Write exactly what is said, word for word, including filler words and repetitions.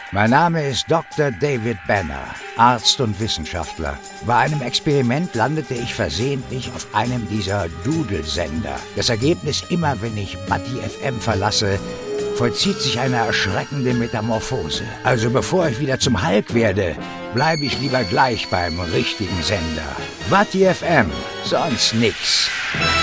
Mein Name ist Doktor David Banner, Arzt und Wissenschaftler. Bei einem Experiment landete ich versehentlich auf einem dieser Doodle-Sender. Das Ergebnis: immer wenn ich Buddy F M verlasse, vollzieht sich eine erschreckende Metamorphose. Also bevor ich wieder zum Hulk werde, bleibe ich lieber gleich beim richtigen Sender. Buddy F M, sonst nix.